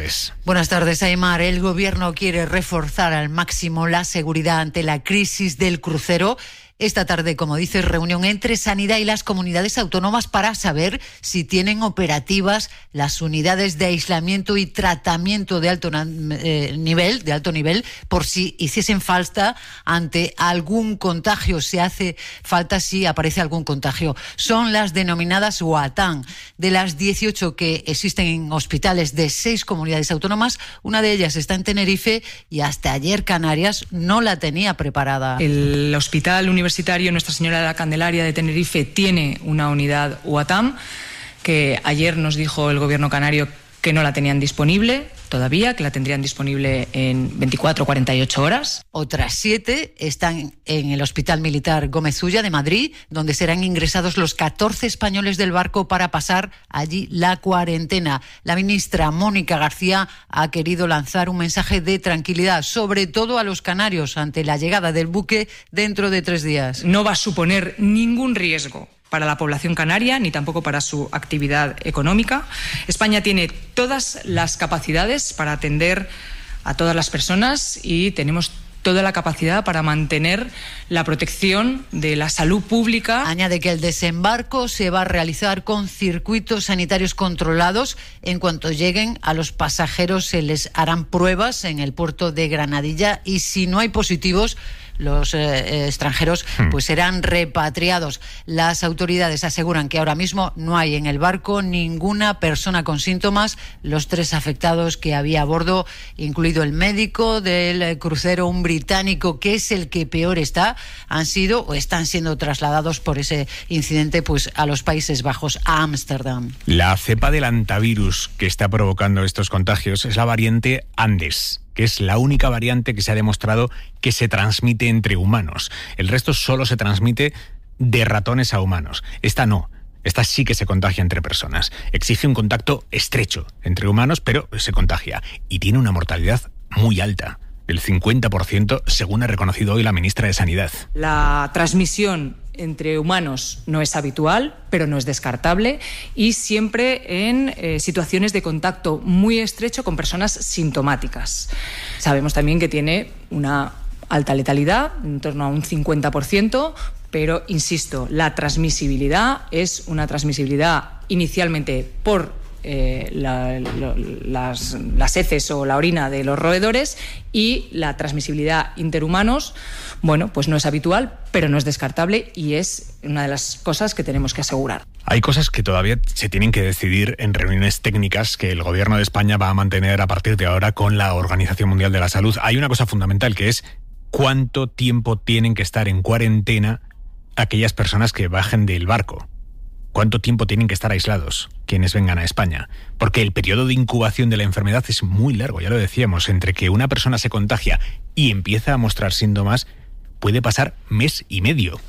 tardes. Buenas tardes, Aimar. El Gobierno quiere reforzar al máximo la seguridad ante la crisis del crucero. Esta tarde, como dices, reunión entre Sanidad y las comunidades autónomas para saber si tienen operativas las unidades de aislamiento y tratamiento de alto nivel, por si hiciesen falta ante algún contagio, si hace falta, si aparece algún contagio. Son las denominadas UATAN. De las 18 que existen en hospitales de 6 comunidades autónomas, una de ellas está en Tenerife y hasta ayer Canarias no la tenía preparada. El Hospital Universitario Nuestra Señora de la Candelaria de Tenerife tiene una unidad UATAM que ayer nos dijo el Gobierno canario que no la tenían disponible todavía, que la tendrían disponible en 24 o 48 horas. Otras 7 están en el Hospital Militar Gómez Ulla de Madrid, donde serán ingresados los 14 españoles del barco para pasar allí la cuarentena. La ministra Mónica García ha querido lanzar un mensaje de tranquilidad, sobre todo a los canarios, ante la llegada del buque dentro de 3 días. No va a suponer ningún riesgo para la población canaria, ni tampoco para su actividad económica. España tiene todas las capacidades para atender a todas las personas y tenemos toda la capacidad para mantener la protección de la salud pública. Añade que el desembarco se va a realizar con circuitos sanitarios controlados. En cuanto lleguen a los pasajeros se les harán pruebas en el puerto de Granadilla y si no hay positivos, los extranjeros pues serán repatriados. Las autoridades aseguran que ahora mismo no hay en el barco ninguna persona con síntomas. Los 3 afectados que había a bordo, incluido el médico del crucero, un británico que es el que peor está, han sido o están siendo trasladados por ese incidente pues a los Países Bajos, a Ámsterdam. La cepa del hantavirus que está provocando estos contagios es la variante Andes, que es la única variante que se ha demostrado que se transmite entre humanos. El resto solo se transmite de ratones a humanos. Esta no. Esta sí que se contagia entre personas. Exige un contacto estrecho entre humanos, pero se contagia. Y tiene una mortalidad muy alta, el 50%, según ha reconocido hoy la ministra de Sanidad. La transmisión entre humanos no es habitual, pero no es descartable y siempre en situaciones de contacto muy estrecho con personas sintomáticas. Sabemos también que tiene una alta letalidad, en torno a un 50%, pero, insisto, la transmisibilidad es una transmisibilidad inicialmente por las heces o la orina de los roedores y la transmisibilidad interhumanos, bueno, pues no es habitual, pero no es descartable y es una de las cosas que tenemos que asegurar. Hay cosas que todavía se tienen que decidir en reuniones técnicas que el Gobierno de España va a mantener a partir de ahora con la Organización Mundial de la Salud. Hay una cosa fundamental que es cuánto tiempo tienen que estar en cuarentena aquellas personas que bajen del barco. ¿Cuánto tiempo tienen que estar aislados quienes vengan a España? Porque el periodo de incubación de la enfermedad es muy largo, ya lo decíamos. Entre que una persona se contagia y empieza a mostrar síntomas, puede pasar 1 mes y medio.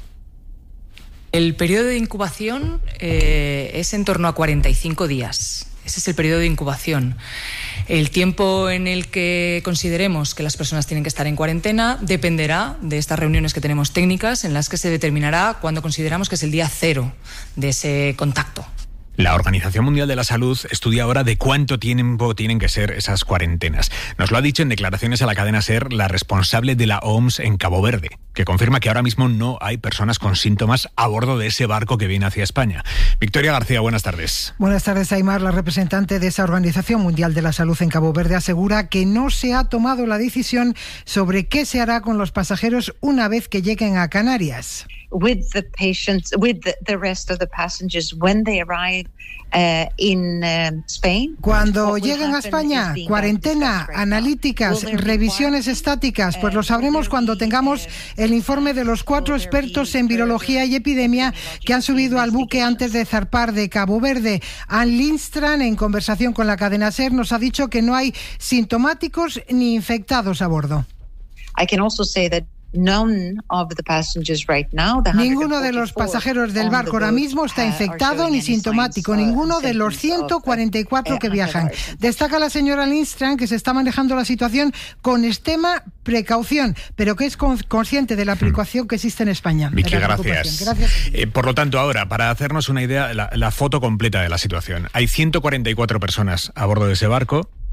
El periodo de incubación es en torno a 45 días. Ese es el periodo de incubación. El tiempo en el que consideremos que las personas tienen que estar en cuarentena dependerá de estas reuniones que tenemos técnicas en las que se determinará cuándo consideramos que es el día 0 de ese contacto. La Organización Mundial de la Salud estudia ahora de cuánto tiempo tienen que ser esas cuarentenas. Nos lo ha dicho en declaraciones a la cadena SER la responsable de la OMS en Cabo Verde, que confirma que ahora mismo no hay personas con síntomas a bordo de ese barco que viene hacia España. Victoria García, buenas tardes. Buenas tardes, Aimar. La representante de esa Organización Mundial de la Salud en Cabo Verde asegura que no se ha tomado la decisión sobre qué se hará con los pasajeros una vez que lleguen a Canarias. With the patients, with the rest of the passengers when they arrive in Spain. Cuando lleguen a España, cuarentena, analíticas, revisiones estáticas, pues lo sabremos cuando tengamos el informe de los 4 expertos en virología y epidemia que han subido al buque antes de zarpar de Cabo Verde. Ann Lindstrand, en conversación con la cadena SER, nos ha dicho que no hay sintomáticos ni infectados a bordo. I can also say that none of the passengers right now, ninguno de los pasajeros del barco ahora mismo está infectado ni sintomático, ninguno de los 144 que viajan. Destaca la señora Lindstrand que se está manejando la situación con extrema precaución, pero que es consciente de la preocupación que existe en España. Vicky, gracias. Por lo tanto, ahora, para hacernos una idea, la foto completa de la situación. Hay 144 personas a bordo de ese barco.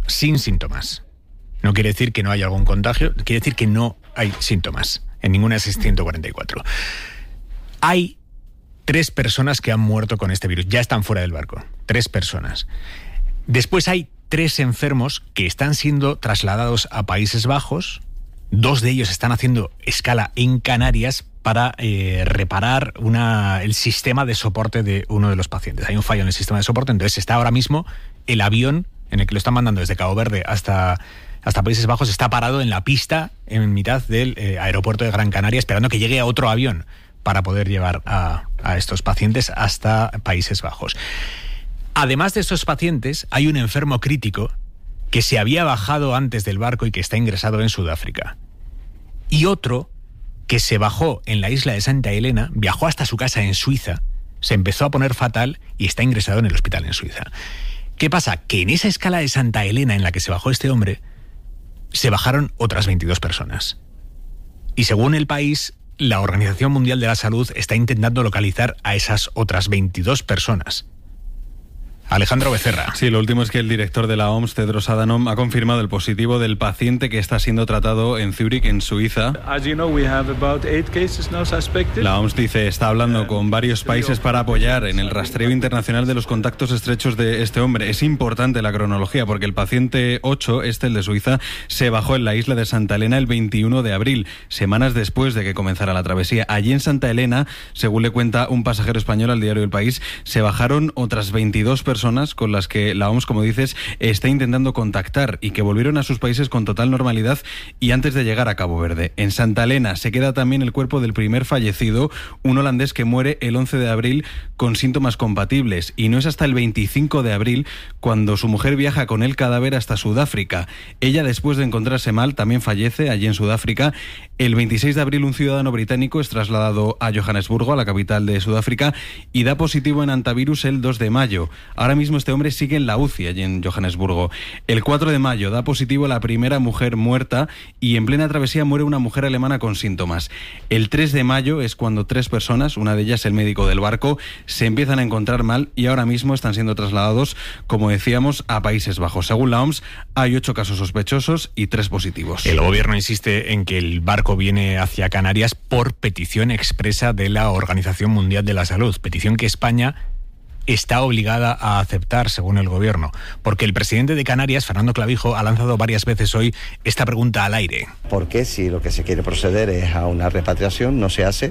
sin síntomas. No quiere decir que no haya algún contagio, quiere decir que no hay síntomas en ninguna de esas 144. Hay 3 personas que han muerto con este virus, ya están fuera del barco, 3 personas. Después hay 3 enfermos que están siendo trasladados a Países Bajos. 2 de ellos están haciendo escala en Canarias para reparar el sistema de soporte de uno de los pacientes. Hay un fallo en el sistema de soporte, entonces está ahora mismo el avión en el que lo están mandando desde Cabo Verde hasta Países Bajos, está parado en la pista en mitad del aeropuerto de Gran Canaria, esperando que llegue otro avión para poder llevar a estos pacientes hasta Países Bajos. Además de estos pacientes, hay un enfermo crítico que se había bajado antes del barco y que está ingresado en Sudáfrica. Y otro que se bajó en la isla de Santa Elena, viajó hasta su casa en Suiza, se empezó a poner fatal y está ingresado en el hospital en Suiza. ¿Qué pasa? Que en esa escala de Santa Elena en la que se bajó este hombre, se bajaron otras 22 personas. Y según El País, la Organización Mundial de la Salud está intentando localizar a esas otras 22 personas. Alejandro Becerra. Sí, lo último es que el director de la OMS, Tedros Adhanom, ha confirmado el positivo del paciente que está siendo tratado en Zúrich, en Suiza. La OMS dice está hablando con varios países para apoyar en el rastreo internacional de los contactos estrechos de este hombre. Es importante la cronología porque el paciente 8, el de Suiza, se bajó en la isla de Santa Elena el 21 de abril, semanas después de que comenzara la travesía. Allí en Santa Elena, según le cuenta un pasajero español al diario El País, se bajaron otras 22 personas con las que la OMS, como dices, está intentando contactar y que volvieron a sus países con total normalidad y antes de llegar a Cabo Verde. En Santa Elena se queda también el cuerpo del primer fallecido, un holandés que muere el 11 de abril con síntomas compatibles, y no es hasta el 25 de abril cuando su mujer viaja con el cadáver hasta Sudáfrica. Ella, después de encontrarse mal, también fallece allí en Sudáfrica. El 26 de abril un ciudadano británico es trasladado a Johannesburgo, a la capital de Sudáfrica, y da positivo en antivirus el 2 de mayo. Ahora mismo este hombre sigue en la UCI allí en Johannesburgo. El 4 de mayo da positivo la primera mujer muerta y en plena travesía muere una mujer alemana con síntomas. El 3 de mayo es cuando 3 personas, una de ellas el médico del barco, se empiezan a encontrar mal y ahora mismo están siendo trasladados, como decíamos, a Países Bajos. Según la OMS, hay 8 casos sospechosos y 3 positivos. El gobierno insiste en que el barco viene hacia Canarias por petición expresa de la Organización Mundial de la Salud, petición que España está obligada a aceptar, según el gobierno, porque el presidente de Canarias, Fernando Clavijo, ha lanzado varias veces hoy esta pregunta al aire. ¿Por qué, si lo que se quiere proceder es a una repatriación, no se hace,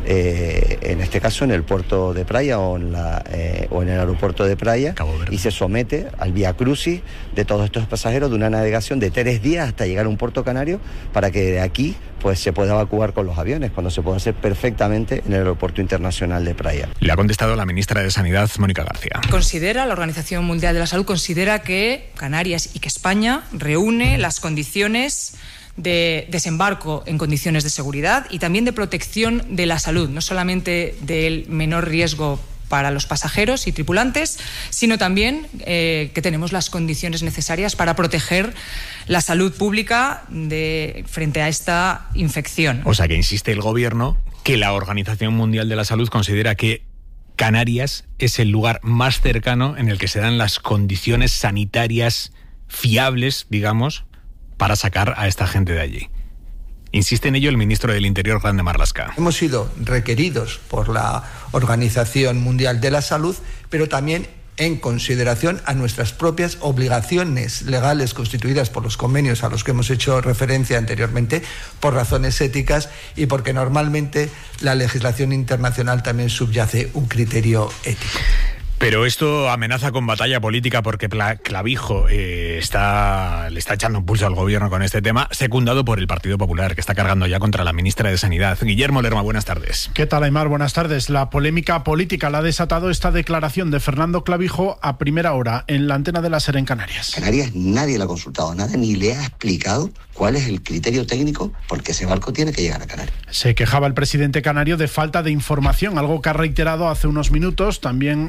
en este caso en el puerto de Praia o en el aeropuerto de Praia, y se somete al vía crucis de todos estos pasajeros de una navegación de 3 días hasta llegar a un puerto canario para que de aquí pues se pueda evacuar con los aviones, cuando se puede hacer perfectamente en el aeropuerto internacional de Praia? Le ha contestado la ministra de Sanidad, Mónica García. La Organización Mundial de la Salud considera que Canarias y que España reúne las condiciones de desembarco en condiciones de seguridad y también de protección de la salud, no solamente del menor riesgo para los pasajeros y tripulantes, sino también que tenemos las condiciones necesarias para proteger la salud pública frente a esta infección. O sea que insiste el gobierno que la Organización Mundial de la Salud considera que Canarias es el lugar más cercano en el que se dan las condiciones sanitarias fiables, digamos, para sacar a esta gente de allí. Insiste en ello el ministro del Interior, Grande Marlaska. Hemos sido requeridos por la Organización Mundial de la Salud, pero también en consideración a nuestras propias obligaciones legales constituidas por los convenios a los que hemos hecho referencia anteriormente, por razones éticas y porque normalmente la legislación internacional también subyace un criterio ético. Pero esto amenaza con batalla política porque Clavijo le está echando un pulso al gobierno con este tema, secundado por el Partido Popular, que está cargando ya contra la ministra de Sanidad. Guillermo Lerma, buenas tardes. ¿Qué tal, Aimar? Buenas tardes. La polémica política la ha desatado esta declaración de Fernando Clavijo a primera hora en la antena de la SER en Canarias. Canarias nadie le ha consultado nada, ni le ha explicado cuál es el criterio técnico porque ese barco tiene que llegar a Canarias. Se quejaba el presidente canario de falta de información, algo que ha reiterado hace unos minutos también en la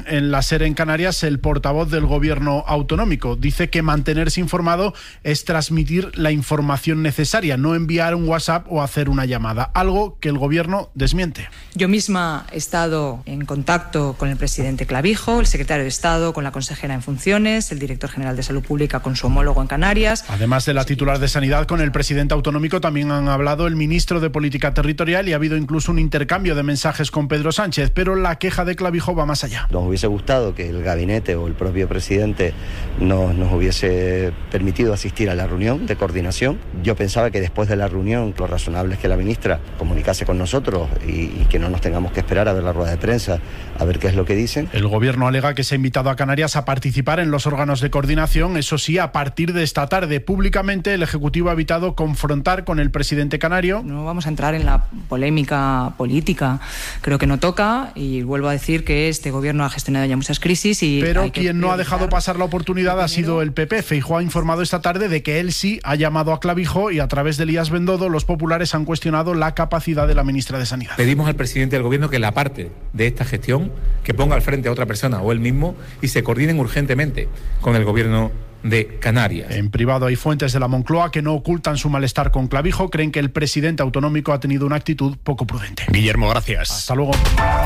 SER en Canarias el portavoz del gobierno autonómico. Dice que mantenerse informado es transmitir la información necesaria, no enviar un WhatsApp o hacer una llamada, algo que el gobierno desmiente. Yo misma he estado en contacto con el presidente Clavijo, el secretario de Estado con la consejera en funciones, el director general de Salud Pública con su homólogo en Canarias. Además de la titular de Sanidad, con el presidente autonómico también han hablado el ministro de Política Territorial y ha habido incluso un intercambio de mensajes con Pedro Sánchez, pero la queja de Clavijo va más allá. Nos hubiese gustado que el gabinete o el propio presidente nos hubiese permitido asistir a la reunión de coordinación. Yo pensaba que después de la reunión lo razonable es que la ministra comunicase con nosotros y que no nos tengamos que esperar a ver la rueda de prensa, a ver qué es lo que dicen. El gobierno alega que se ha invitado a Canarias a participar en los órganos de coordinación. Eso sí, a partir de esta tarde, públicamente, el Ejecutivo ha evitado confrontar con el presidente canario. No vamos a entrar en la polémica política, creo que no toca, y vuelvo a decir que este gobierno ha gestionado ya muchas crisis. Pero quien no ha dejado pasar la oportunidad ha sido el PP. Feijóo ha informado esta tarde de que él sí ha llamado a Clavijo y a través de Elías Bendodo los populares han cuestionado la capacidad de la ministra de Sanidad. Pedimos al presidente del gobierno que la parte de esta gestión, que ponga al frente a otra persona o él mismo y se coordinen urgentemente con el gobierno de Canarias. En privado hay fuentes de la Moncloa que no ocultan su malestar con Clavijo, creen que el presidente autonómico ha tenido una actitud poco prudente. Guillermo, gracias. Hasta luego.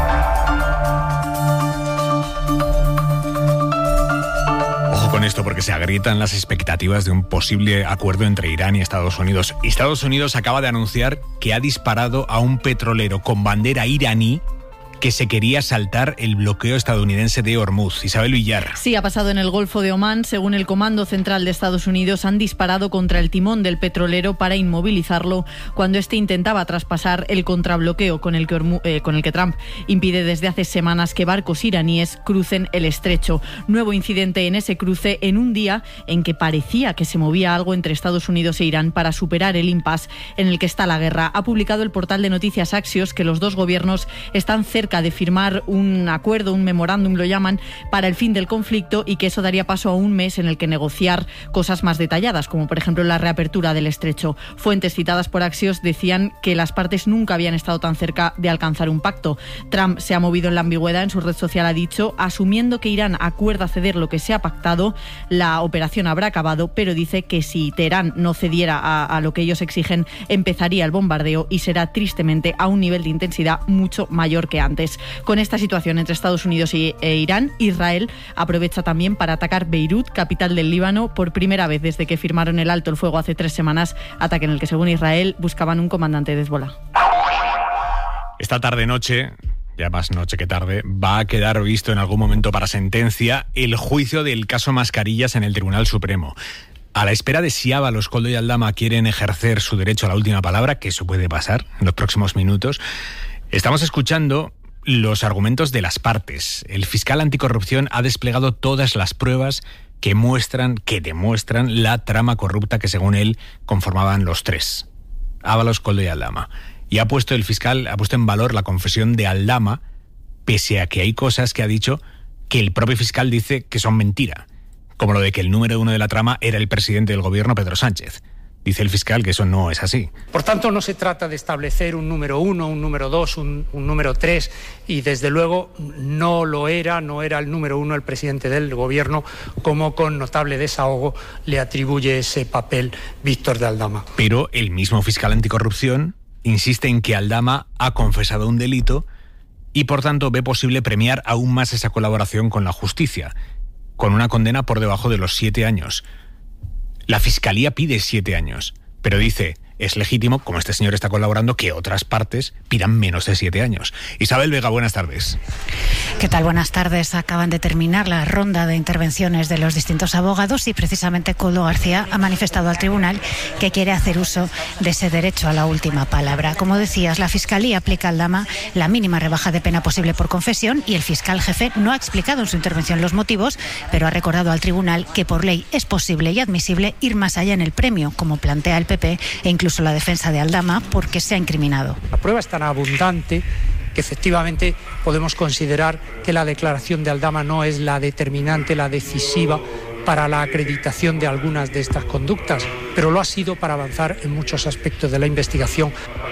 Ojo con esto porque se agrietan las expectativas de un posible acuerdo entre Irán y Estados Unidos. Estados Unidos acaba de anunciar que ha disparado a un petrolero con bandera iraní que se quería saltar el bloqueo estadounidense de Hormuz. Isabel Villar. Sí, ha pasado en el Golfo de Omán. Según el Comando Central de Estados Unidos, han disparado contra el timón del petrolero para inmovilizarlo cuando este intentaba traspasar el contrabloqueo con el que Trump impide desde hace semanas que barcos iraníes crucen el estrecho. Nuevo incidente en ese cruce en un día en que parecía que se movía algo entre Estados Unidos e Irán para superar el impasse en el que está la guerra. Ha publicado el portal de noticias Axios que los dos gobiernos están cerca de firmar un acuerdo, un memorándum lo llaman, para el fin del conflicto y que eso daría paso a un mes en el que negociar cosas más detalladas, como por ejemplo la reapertura del estrecho. Fuentes citadas por Axios decían que las partes nunca habían estado tan cerca de alcanzar un pacto. Trump se ha movido en la ambigüedad. En su red social ha dicho, asumiendo que Irán acuerda ceder lo que se ha pactado, la operación habrá acabado, pero dice que si Teherán no cediera a lo que ellos exigen, empezaría el bombardeo y será tristemente a un nivel de intensidad mucho mayor que antes. Con esta situación entre Estados Unidos e Irán, Israel aprovecha también para atacar Beirut, capital del Líbano, por primera vez desde que firmaron el alto el fuego hace 3 semanas, ataque en el que, según Israel, buscaban un comandante de Hezbollah. Esta tarde-noche, ya más noche que tarde, va a quedar visto en algún momento para sentencia el juicio del caso Mascarillas en el Tribunal Supremo. A la espera de si Ábalos, Koldo y Aldama quieren ejercer su derecho a la última palabra, que eso puede pasar en los próximos minutos, estamos escuchando los argumentos de las partes. El fiscal anticorrupción ha desplegado todas las pruebas que demuestran la trama corrupta que, según él, conformaban los tres: Ábalos, Koldo y Aldama. Y el fiscal ha puesto en valor la confesión de Aldama, pese a que hay cosas que ha dicho que el propio fiscal dice que son mentira, como lo de que el número 1 de la trama era el presidente del gobierno, Pedro Sánchez. Dice el fiscal que eso no es así. Por tanto, no se trata de establecer un número 1, un número 2, un número 3, y desde luego no era el número 1 el presidente del gobierno, como con notable desahogo le atribuye ese papel Víctor de Aldama. Pero el mismo fiscal anticorrupción insiste en que Aldama ha confesado un delito y por tanto ve posible premiar aún más esa colaboración con la justicia, con una condena por debajo de los 7 años. La Fiscalía pide 7 años, pero dice, es legítimo, como este señor está colaborando, que otras partes pidan menos de 7 años. Isabel Vega, buenas tardes. ¿Qué tal? Buenas tardes. Acaban de terminar la ronda de intervenciones de los distintos abogados y precisamente Koldo García ha manifestado al tribunal que quiere hacer uso de ese derecho a la última palabra. Como decías, la Fiscalía aplica a Aldama la mínima rebaja de pena posible por confesión y el fiscal jefe no ha explicado en su intervención los motivos, pero ha recordado al tribunal que por ley es posible y admisible ir más allá en el premio, como plantea el PP e incluso la defensa de Aldama, porque se ha incriminado. La prueba es tan abundante que efectivamente podemos considerar que la declaración de Aldama no es la determinante, la decisiva para la acreditación de algunas de estas conductas, pero lo ha sido para avanzar en muchos aspectos de la investigación.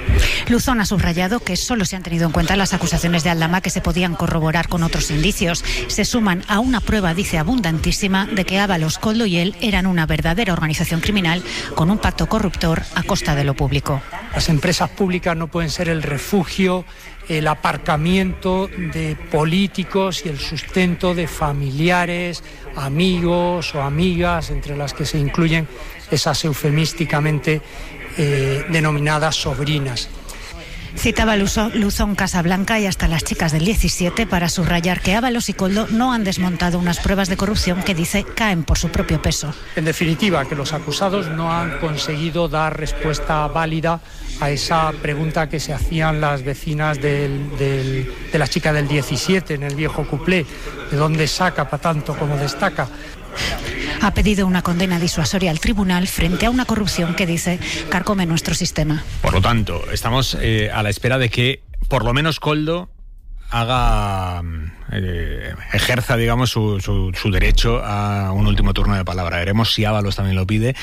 Luzón ha subrayado que solo se han tenido en cuenta las acusaciones de Aldama que se podían corroborar con otros indicios. Se suman a una prueba, dice, abundantísima de que Ábalos, Koldo y él eran una verdadera organización criminal con un pacto corruptor a costa de lo público. Las empresas públicas no pueden ser el refugio, el aparcamiento de políticos y el sustento de familiares, amigos o amigas, entre las que se incluyen esas eufemísticamente denominadas sobrinas. Citaba Luzón Casablanca y hasta las chicas del 17 para subrayar que Ábalos y Koldo no han desmontado unas pruebas de corrupción que, dice, caen por su propio peso. En definitiva, que los acusados no han conseguido dar respuesta válida a esa pregunta que se hacían las vecinas de la chica del 17 en el viejo cuplé, ¿de dónde saca para tanto como destaca? Ha pedido una condena disuasoria al tribunal frente a una corrupción que, dice, carcome nuestro sistema. Por lo tanto, estamos a la espera de que por lo menos Koldo ejerza, digamos, su derecho a un último turno de palabra. Veremos si Ábalos también lo pide.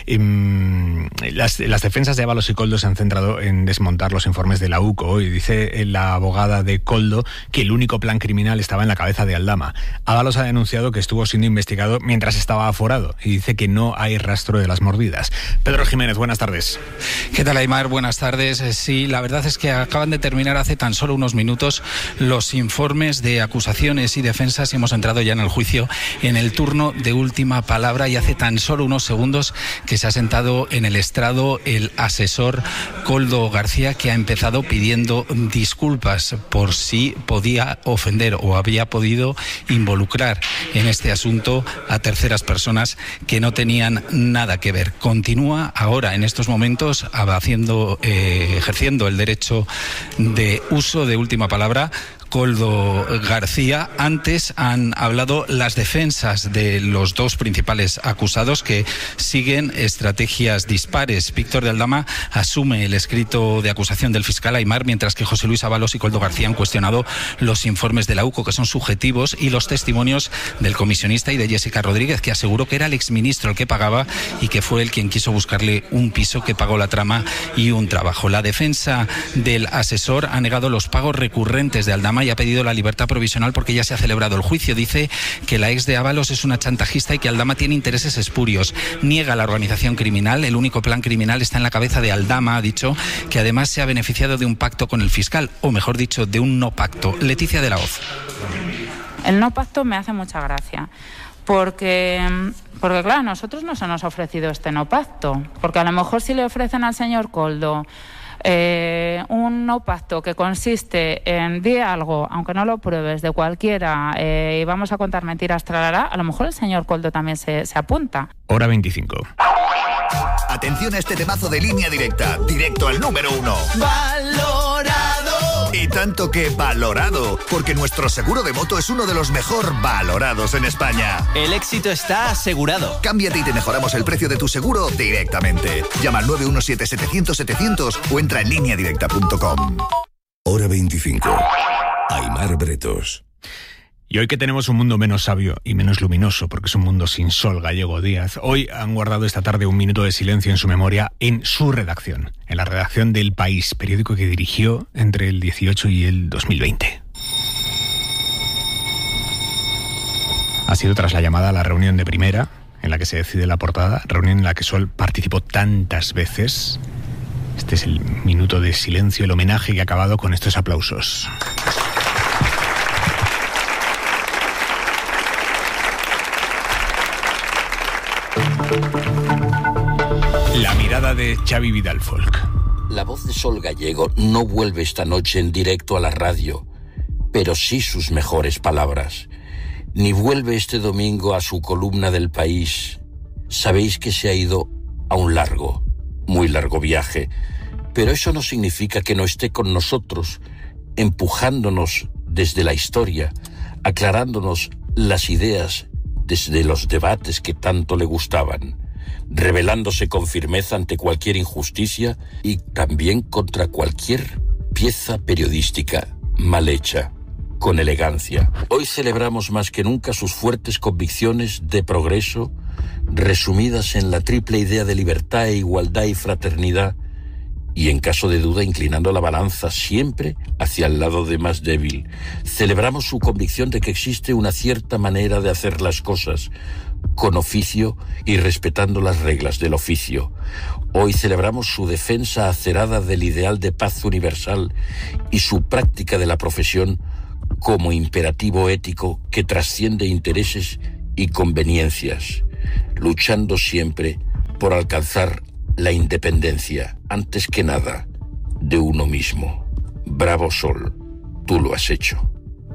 Las defensas de Ábalos y Koldo se han centrado en desmontar los informes de la UCO y dice la abogada de Koldo que el único plan criminal estaba en la cabeza de Aldama. Ábalos ha denunciado que estuvo siendo investigado mientras estaba aforado y dice que no hay rastro de las mordidas. Pedro Jiménez, buenas tardes. ¿Qué tal, Aimar? Buenas tardes. Sí, la verdad es que acaban de terminar hace tan solo unos minutos los informes de acusaciones y defensas y hemos entrado ya en el juicio en el turno de última palabra y hace tan solo unos segundos que se ha sentado en el estrado el asesor Koldo García, que ha empezado pidiendo disculpas por si podía ofender o había podido involucrar en este asunto a terceras personas que no tenían nada que ver. Continúa ahora en estos momentos ejerciendo el derecho de uso de última palabra Koldo García. Antes han hablado las defensas de los dos principales acusados que siguen estrategias dispares. Víctor de Aldama asume el escrito de acusación del fiscal Aimar, mientras que José Luis Ábalos y Koldo García han cuestionado los informes de la UCO, que son subjetivos, y los testimonios del comisionista y de Jessica Rodríguez, que aseguró que era el exministro el que pagaba y que fue él quien quiso buscarle un piso, que pagó la trama y un trabajo. La defensa del asesor ha negado los pagos recurrentes de Aldama y ha pedido la libertad provisional porque ya se ha celebrado el juicio. Dice que la ex de Ábalos es una chantajista y que Aldama tiene intereses espurios. Niega la organización criminal. El único plan criminal está en la cabeza de Aldama. Ha dicho que además se ha beneficiado de un pacto con el fiscal, o mejor dicho, de un no pacto. Leticia de la Hoz. El no pacto me hace mucha gracia. Porque claro, a nosotros no se nos ha ofrecido este no pacto. Porque a lo mejor si le ofrecen al señor Koldo un no pacto que consiste en di algo, aunque no lo pruebes, de cualquiera, y vamos a contar mentiras, tralará, a lo mejor el señor Koldo también se apunta. Hora 25. Atención a este temazo de Línea Directa, directo al número 1. ¡Valorado! Y tanto que valorado, porque nuestro seguro de moto es uno de los mejor valorados en España. El éxito está asegurado. Cámbiate y te mejoramos el precio de tu seguro directamente. Llama al 917-700-700 o entra en lineadirecta.com. Hora 25. Aimar Bretos. Y hoy que tenemos un mundo menos sabio y menos luminoso, porque es un mundo sin sol, Gallego Díaz, hoy han guardado esta tarde un minuto de silencio en su memoria en su redacción, en la redacción del País, periódico que dirigió entre el 18 y el 2020. Ha sido tras la llamada a la reunión de primera, en la que se decide la portada, reunión en la que Sol participó tantas veces. Este es el minuto de silencio, el homenaje que ha acabado con estos aplausos. La mirada de Xavi Vidal Folk. La voz de Sol Gallego no vuelve esta noche en directo a la radio, pero sí sus mejores palabras. Ni vuelve este domingo a su columna del País. Sabéis que se ha ido a un largo, muy largo viaje, pero eso no significa que no esté con nosotros, empujándonos desde la historia, aclarándonos las ideas desde los debates que tanto le gustaban, rebelándose con firmeza ante cualquier injusticia y también contra cualquier pieza periodística mal hecha, con elegancia. Hoy celebramos más que nunca sus fuertes convicciones de progreso, resumidas en la triple idea de libertad, igualdad y fraternidad, y en caso de duda inclinando la balanza siempre hacia el lado de más débil. Celebramos su convicción de que existe una cierta manera de hacer las cosas, con oficio y respetando las reglas del oficio. Hoy celebramos su defensa acerada del ideal de paz universal y su práctica de la profesión como imperativo ético que trasciende intereses y conveniencias, luchando siempre por alcanzar la independencia, antes que nada, de uno mismo. Bravo, Sol, tú lo has hecho.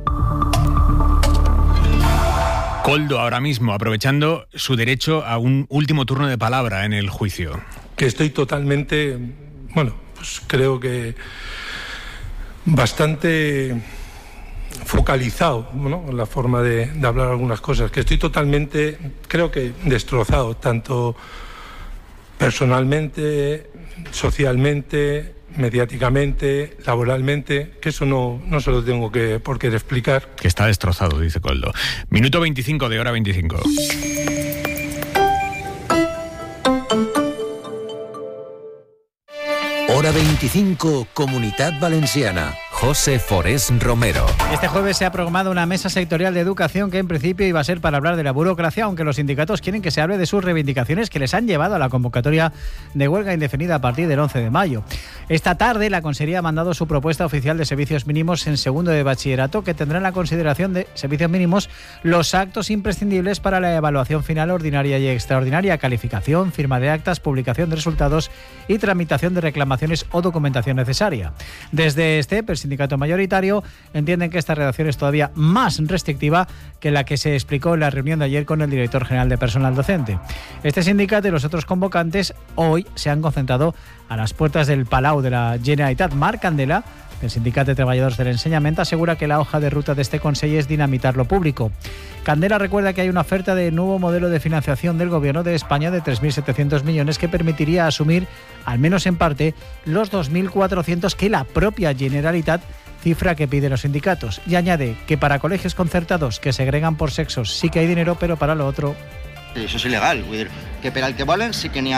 Koldo, ahora mismo, aprovechando su derecho a un último turno de palabra en el juicio. Que estoy totalmente, pues creo que bastante focalizado, en la forma de hablar algunas cosas, que estoy totalmente, creo que destrozado, tanto personalmente, socialmente, mediáticamente, laboralmente, que eso no se lo tengo por qué explicar. Que está destrozado, dice Koldo. Minuto 25 de Hora 25. Hora 25, Comunitat Valenciana. José Forés Romero. Este jueves se ha programado una mesa sectorial de educación que en principio iba a ser para hablar de la burocracia, aunque los sindicatos quieren que se hable de sus reivindicaciones que les han llevado a la convocatoria de huelga indefinida a partir del 11 de mayo. Esta tarde la Consejería ha mandado su propuesta oficial de servicios mínimos en segundo de bachillerato, que tendrá en la consideración de servicios mínimos los actos imprescindibles para la evaluación final ordinaria y extraordinaria, calificación, firma de actas, publicación de resultados y tramitación de reclamaciones o documentación necesaria. Desde STEP, el sindicato mayoritario, entienden que esta redacción es todavía más restrictiva que la que se explicó en la reunión de ayer con el director general de personal docente. Este sindicato y los otros convocantes hoy se han concentrado a las puertas del Palau de la Generalitat. Marc Candela, del Sindicato de Trabajadores del Enseñamiento, asegura que la hoja de ruta de este Consell es dinamitar lo público. Candela recuerda que hay una oferta de nuevo modelo de financiación del Gobierno de España de 3.700 millones que permitiría asumir, al menos en parte, los 2.400 que la propia Generalitat cifra que piden los sindicatos. Y añade que para colegios concertados que segregan por sexos sí que hay dinero, pero para lo otro... Això és il·legal, vull dir, que per al que volen sí que n'hi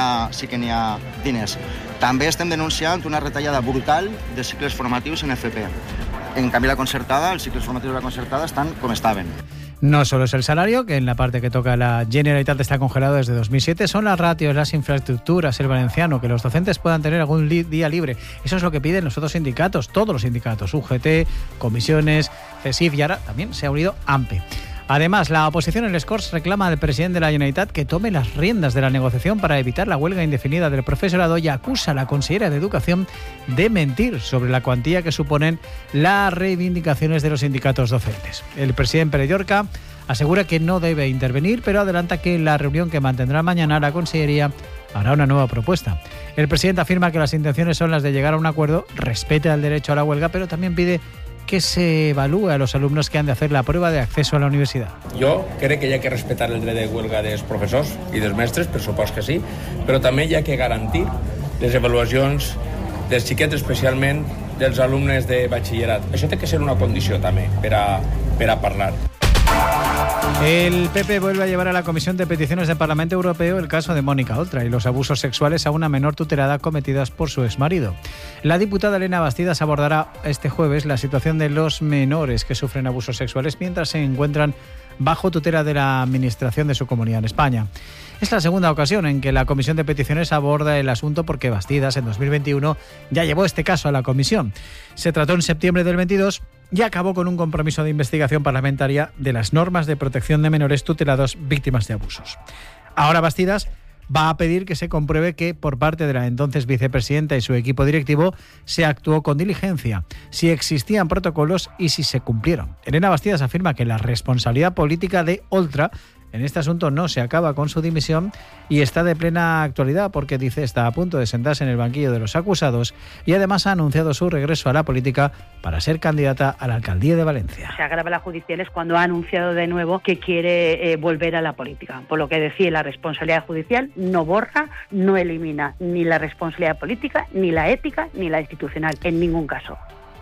ha diners. També estem denunciant una retallada brutal de cicles formatius en FP. En canvi, la concertada, els cicles formatius de la concertada estan com estaven. No solo es el salario, que en la parte que toca la Generalitat está congelado desde 2007, son las ratios, las infraestructuras, el valenciano, que los docentes puedan tener algún día libre. Eso es lo que piden los otros sindicatos, todos los sindicatos, UGT, comisiones, CESIF y ahora también se ha unido AMPE. Además, la oposición en les Corts reclama al presidente de la Generalitat que tome las riendas de la negociación para evitar la huelga indefinida del profesorado y acusa a la consellera de Educación de mentir sobre la cuantía que suponen las reivindicaciones de los sindicatos docentes. El presidente Pere Llorca asegura que no debe intervenir, pero adelanta que en la reunión que mantendrá mañana la Consellería hará una nueva propuesta. El presidente afirma que las intenciones son las de llegar a un acuerdo, respeta el derecho a la huelga, pero también pide que se evalúe a los alumnos que han de hacer la prueba de acceso a la universitat. Jo crec que hi ha que respetar el dret de huelga dels professors i dels mestres, per supost que sí, però també hi ha que garantir les avaluacions dels xiquets, especialment dels alumnes de batxillerat. Això té que ser una condició també per a parlar. El PP vuelve a llevar a la Comisión de Peticiones del Parlamento Europeo el caso de Mónica Oltra y los abusos sexuales a una menor tutelada cometidas por su exmarido. La diputada Elena Bastidas abordará este jueves la situación de los menores que sufren abusos sexuales mientras se encuentran bajo tutela de la Administración de su comunidad en España. Es la segunda ocasión en que la Comisión de Peticiones aborda el asunto porque Bastidas en 2021 ya llevó este caso a la Comisión. Se trató en septiembre del 22 y acabó con un compromiso de investigación parlamentaria de las normas de protección de menores tutelados víctimas de abusos. Ahora Bastidas va a pedir que se compruebe que por parte de la entonces vicepresidenta y su equipo directivo se actuó con diligencia, si existían protocolos y si se cumplieron. Elena Bastidas afirma que la responsabilidad política de Oltra en este asunto no se acaba con su dimisión y está de plena actualidad porque, dice, está a punto de sentarse en el banquillo de los acusados y además ha anunciado su regreso a la política para ser candidata a la alcaldía de Valencia. Se agrava la judicial es cuando ha anunciado de nuevo que quiere volver a la política. Por lo que decía, la responsabilidad judicial no borra, no elimina ni la responsabilidad política, ni la ética, ni la institucional, en ningún caso.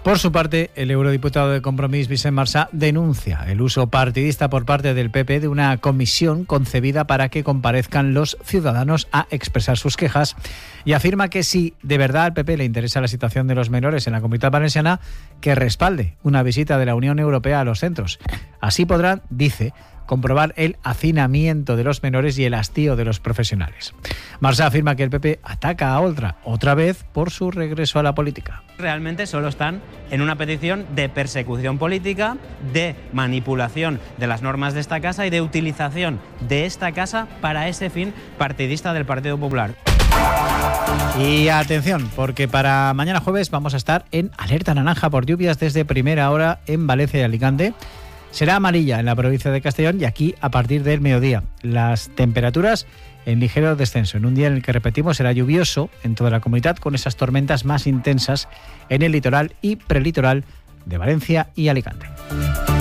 Por su parte, el eurodiputado de Compromís, Vicent Marsá, denuncia el uso partidista por parte del PP de una comisión concebida para que comparezcan los ciudadanos a expresar sus quejas y afirma que si de verdad al PP le interesa la situación de los menores en la Comunidad Valenciana, que respalde una visita de la Unión Europea a los centros. Así podrán, dice, comprobar el hacinamiento de los menores y el hastío de los profesionales. Marsá afirma que el PP ataca a Oltra otra vez por su regreso a la política. Realmente solo están en una petición de persecución política, de manipulación de las normas de esta casa y de utilización de esta casa para ese fin partidista del Partido Popular. Y atención, porque para mañana jueves vamos a estar en alerta naranja por lluvias desde primera hora en Valencia y Alicante. Será amarilla en la provincia de Castellón y aquí a partir del mediodía. Las temperaturas en ligero descenso. En un día en el que, repetimos, será lluvioso en toda la comunidad con esas tormentas más intensas en el litoral y prelitoral de Valencia y Alicante.